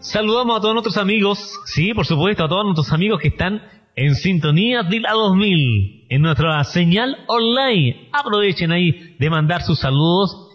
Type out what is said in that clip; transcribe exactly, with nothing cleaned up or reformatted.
Saludamos a todos nuestros amigos, sí, por supuesto, a todos nuestros amigos que están en sintonía de la dos mil, en nuestra señal online. Aprovechen ahí de mandar sus saludos